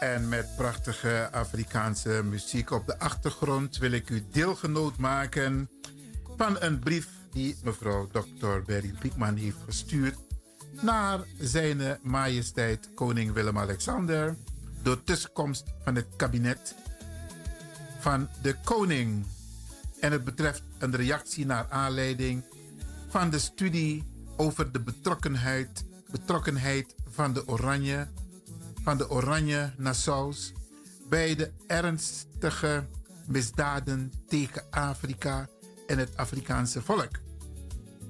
En met prachtige Afrikaanse muziek op de achtergrond wil ik u deelgenoot maken van een brief die mevrouw Dr. Beryl Biekman heeft gestuurd naar zijn majesteit koning Willem-Alexander door tussenkomst van het kabinet van de koning. En het betreft een reactie naar aanleiding van de studie over de betrokkenheid van de Oranje Nassau's bij de ernstige misdaden tegen Afrika en het Afrikaanse volk.